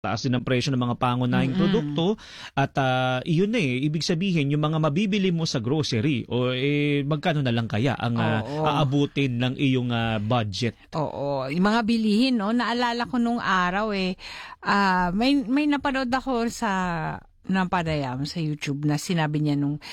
taas din ang presyo ng mga pangunahing produkto at iyon na ibig sabihin yung mga mabibili mo sa grocery o magkano na lang kaya ang aabutin ng iyong budget. Oo, yung mga bilihin, no? Naalala ko nung araw may napanood ako sa Panayam sa YouTube na sinabi niya nung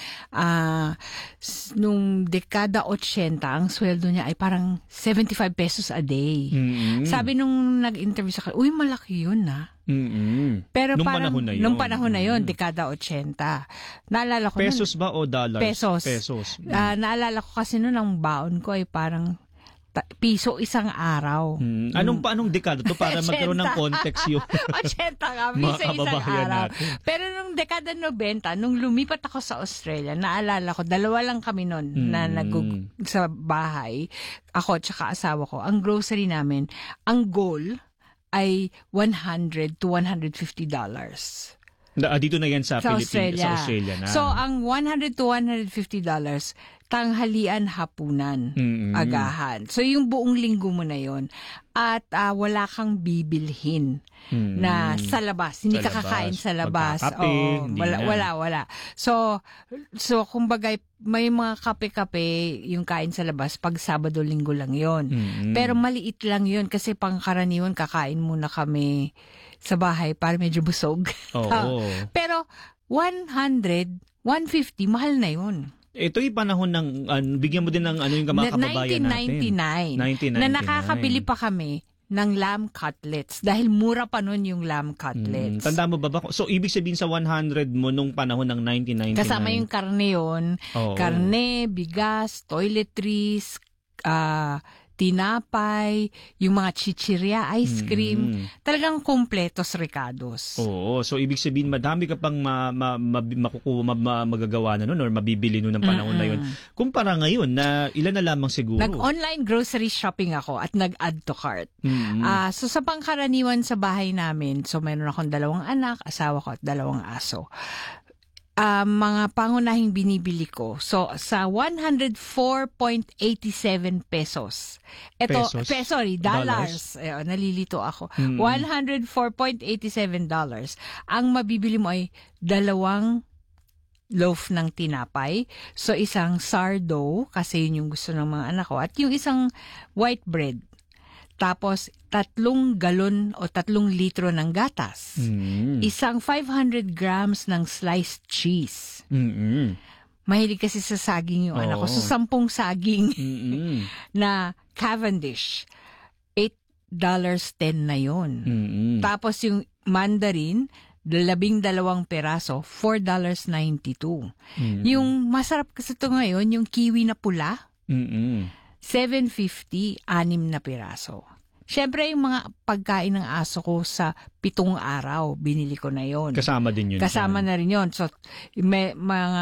dekada 80 ang sweldo niya ay parang 75 pesos a day. Sabi nung nag-interview sa uy, malaki yun Pero nung parang, panahon na yun, dekada 80. Naalala ko pesos ba o dollars? Pesos. Naalala ko kasi noon ang baon ko ay parang piso isang araw. Anong dekada to para magkaroon ng context yung 80 nga, piso isang araw. natin. Pero nung dekada 90, nung lumipat ako sa Australia, naalala ko, 2 lang kami noon na sa bahay, ako at saka asawa ko. Ang grocery namin, ang goal ay $100 to $150. Dito na yan sa Pilipinas, sa Australia na. So, ang $100 to $150, tanghalian, hapunan, agahan. So, yung buong linggo mo na yon at wala kang bibilhin na sa labas. Hindi ka kakain sa labas. Wala. So, kumbaga, may mga kape-kape yung kain sa labas pag Sabado, Linggo lang yon. Pero maliit lang yon kasi pangkaraniwan kakain muna kami sa bahay para medyo busog. Pero 100, 150, mahal na yun. Ito yung panahon ng, bigyan mo din ng yung mga kababayan natin. 1999. Na nakakabili pa kami ng lamb cutlets dahil mura pa nun yung lamb cutlets. Tanda mo ba? So, ibig sabihin sa 100 mo nung panahon ng 1999? Kasama yung karne yun. Karne, bigas, toiletries, tinapay, yung mga chichirya, ice cream, talagang kompletos recados. Oo, so ibig sabihin madami ka pang magagawa na nun or mabibili nun ng panahon na yun. Kumpara ngayon na ilan na lamang siguro. Nag-online grocery shopping ako at nag-add to cart. So sa pangkaraniwan sa bahay namin, so mayroon akong 2 anak, asawa ko at 2 aso. Mga pangunahing binibili ko. So, sa 104.87 pesos. Dollars. Nalilito ako. $104.87. Ang mabibili mo ay 2 loaf ng tinapay. So, isang sourdough, kasi yun yung gusto ng mga anak ko. At yung isang white bread. Tapos, 3 galon o 3 litro ng gatas. Isang 500 grams ng sliced cheese. Mahilig kasi sa saging yung anak ko. So, 10 saging na Cavendish. $8.10 na yun. Tapos, yung mandarin, 12 peraso, $4.92. Yung masarap kasi ito ngayon, yung kiwi na pula, $7.50, 6 na piraso. Siyempre, yung mga pagkain ng aso ko sa 7 araw, binili ko na yon. Kasama din yun. Kasama na rin yun. So, may mga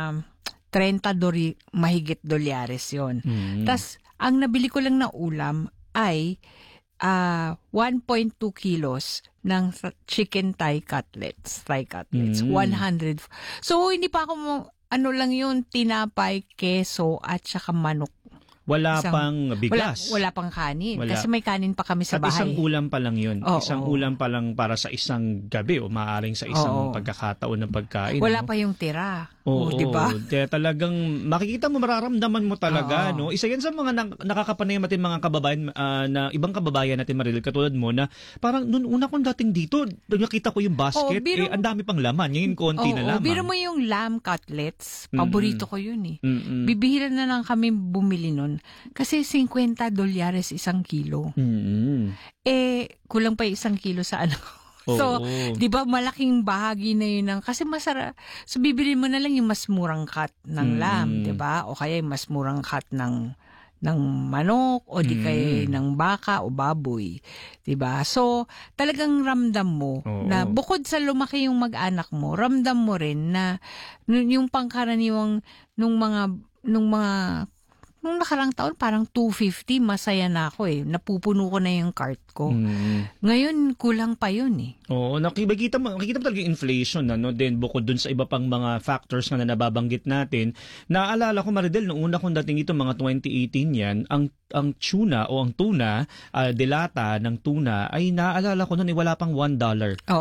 30 mahigit dolyares yun. Tas, ang nabili ko lang na ulam ay 1.2 kilos ng chicken Thai cutlets. 100. So, hindi pa ako lang yun, tinapay, keso, at saka manok. Wala pang bigas. Wala pang kanin. Kasi may kanin pa kami sa bahay. At isang ulam pa lang yun. Isang ulam pa lang para sa isang gabi o maaaring sa isang pagkakataon ng pagkain. Wala pa yung tira. Diba? Kaya talagang makikita mo, mararamdaman mo talaga. No? Isa yan sa mga nakakapanayam natin mga kababayan, na ibang kababayan natin, Marilyn, katulad mo, na parang noon una kong dating dito, nakita ko yung basket, ang dami pang laman. Ngayon, konti na lamang. Biro mo yung lamb cutlets. Paborito ko yun Bibihira na lang kami bumili nun. Kasi $50 isang kilo. Kulang pa 1 kilo sa ano. So, di ba malaking bahagi na yun kasi masarap. So, bibili mo na lang yung mas murang cut ng lamb, di ba? O kaya yung mas murang cut ng manok o di kaya ng baka o baboy. Diba? So, talagang ramdam mo na bukod sa lumaki yung mag-anak mo, ramdam mo rin na yung pangkaraniwang nung nakarang taon, parang $250, masaya na ako Napupuno ko na yung cart ko. Ngayon, kulang pa yun Oo, makikita mo talaga yung inflation, Then, bukod dun sa iba pang mga factors na nababanggit natin, naalala ko, Maridel, noong una kong dating ito, mga 2018 yan, ang tuna o ang tuna, delata ng tuna, ay naalala ko noon, wala pang $1.